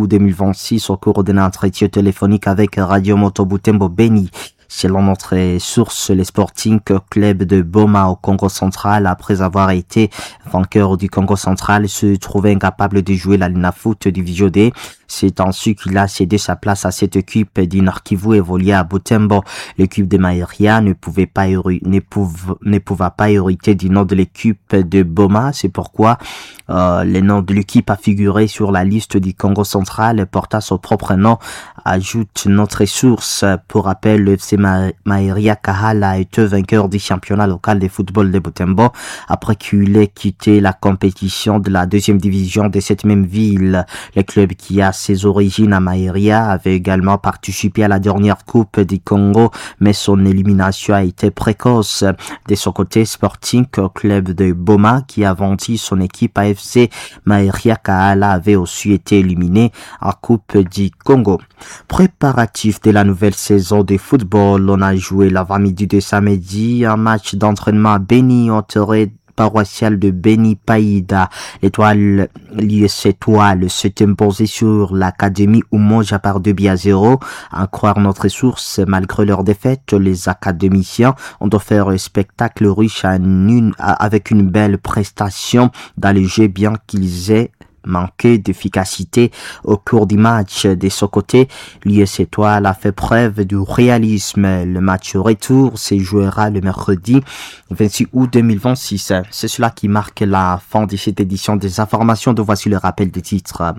août 2026 au cours d'un entretien téléphonique avec Radio Moto Butembo Beni. Selon notre source, le Sporting Club de Boma au Congo central, après avoir été vainqueur du Congo central, se trouvait incapable de jouer la Linafoot Division D. C'est ainsi qu'il a cédé sa place à cette équipe du Nord Kivu évoluée à Butembo. L'équipe de Maïria ne pouvait pas hériter du nom de l'équipe de Boma. C'est pourquoi le nom de l'équipe a figuré sur la liste du Congo central portant son propre nom, ajoute notre source. Pour rappel, le FC Maïria Kahala a été vainqueur du championnat local de football de Butembo après qu'il ait quitté la compétition de la deuxième division de cette même ville. Le club qui a ses origines à Maïria avait également participé à la dernière Coupe du Congo, mais son élimination a été précoce. De son côté, Sporting Club de Boma, qui a vendu son équipe à FC Maïria Kahala, avait aussi été éliminé en Coupe du Congo. Préparatif de la nouvelle saison de football, on a joué l'avant-midi de samedi un match d'entraînement à Beni, en terrain paroissial de Beni Païda. L'étoile l'US Étoile s'est imposée sur l'académie Umoja par 2-0. À croire notre source, malgré leur défaite, les académiciens ont offert un spectacle riche avec une belle prestation dans le jeu, bien qu'ils aient manqué d'efficacité au cours du match. De son côté, l'US Étoile a fait preuve du réalisme. Le match retour se jouera le mercredi 26 août 2026. C'est cela qui marque la fin de cette édition des informations. De voici le rappel des titres.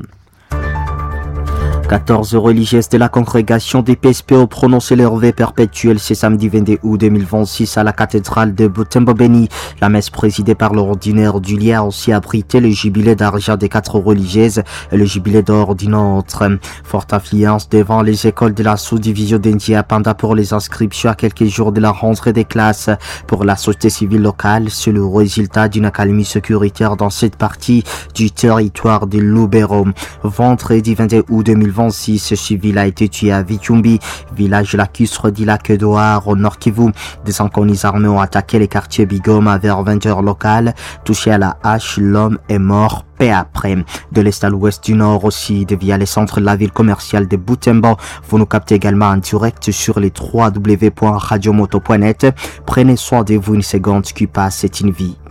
14 religieuses de la congrégation des PSP ont prononcé leur vœu perpétuel ce samedi 22 août 2026 à la cathédrale de Butembo Beni. La messe présidée par l'ordinaire du lieu a aussi abrité le jubilé d'argent des 4 religieuses et le jubilé d'or d'une autre. Forte affluence devant les écoles de la sous-division d'India pendant pour les inscriptions à quelques jours de la rentrée des classes. Pour la société civile locale, c'est le résultat d'une accalmie sécuritaire dans cette partie du territoire de Lubero. Vendredi 22 août 2026, ce civil a été tué à Vichumbi, village lacustre du lac Edouard au Nord Kivu. Des inconnus armés ont attaqué les quartiers Bigoma vers 20h locales. Touché à la hache, l'homme est mort peu après. De l'est à l'ouest du nord aussi, via les centres de la ville commerciale de Butembo. Vous nous captez également en direct sur les www.radiomoto.net. Prenez soin de vous, une seconde qui passe, c'est une vie.